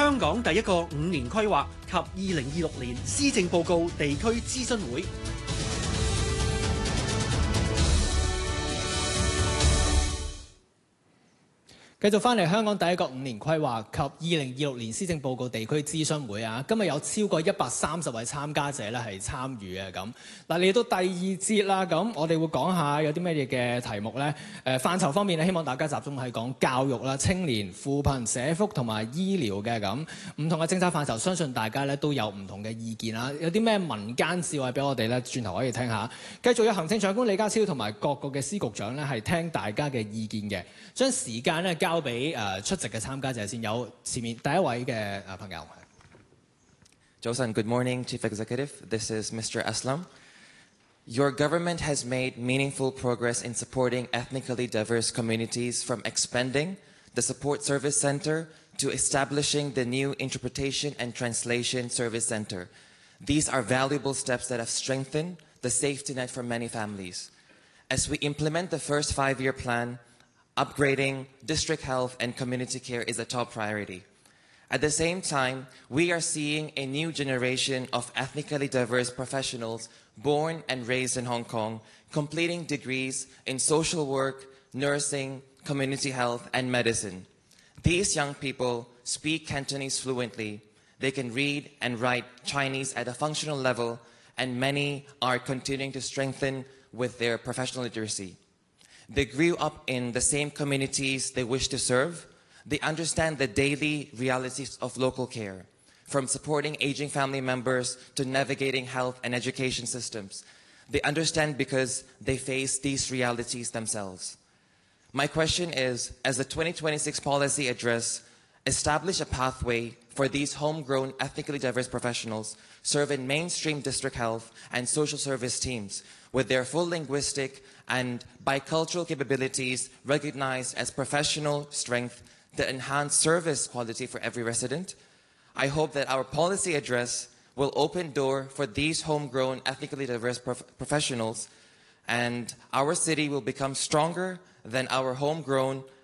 香港第一個5年規劃及2026年施政報告地區諮詢會。 繼續翻嚟香港第一個5年規劃及2026年施政報告地區諮詢會啊！今日有超過130位參加者咧係參與嘅咁。嗱，嚟到第二節啦，咁我哋會講下有啲咩嘢嘅題目咧？範疇方面咧，希望大家集中係講教育啦、青年、扶貧、社福同埋醫療嘅咁。唔同嘅政策範疇，相信大家咧都有唔同嘅意見啦。有啲咩民間智慧俾我哋咧？轉頭可以聽下。繼續有行政長官李家超同埋各個嘅司局長咧係聽大家嘅意見嘅。將時間咧交俾出席嘅參加者先，有前面第一位嘅朋友。 早晨 Good morning, Chief Executive. This is Mr. Aslam. Your government has made meaningful progress in supporting ethnically diverse communities, from expanding the Support Service Center to establishing the new Interpretation and Translation Service Center. These are valuable steps that have strengthened the safety net for many families. As we implement the first 5-year plan, upgrading district health and community care is a top priority. At the same time, we are seeing a new generation of ethnically diverse professionals born and raised in Hong Kong, completing degrees in social work, nursing, community health, and medicine. These young people speak Cantonese fluently. They can read and write Chinese at a functional level, and many are continuing to strengthen with their professional literacy. They grew up in the same communities they wish to serve. They understand the daily realities of local care, from supporting aging family members to navigating health and education systems. They understand because they face these realities themselves. My question is, as the 2026 policy address, establish a pathway for these homegrown ethnically diverse professionals serve in mainstream district health and social service teams with their full linguistic and bicultural capabilities recognized as professional strength that enhance service quality for every resident. I hope that our policy address will open door for these homegrown ethnically diverse professionals, and our city will become stronger than our homegrown